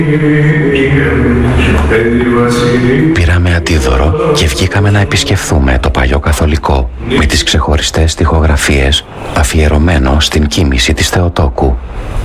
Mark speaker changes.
Speaker 1: Πήραμε αντίδωρο και βγήκαμε να επισκεφθούμε το παλιό καθολικό με τις ξεχωριστές στιχογραφίες αφιερωμένο στην κοίμηση της Θεοτόκου.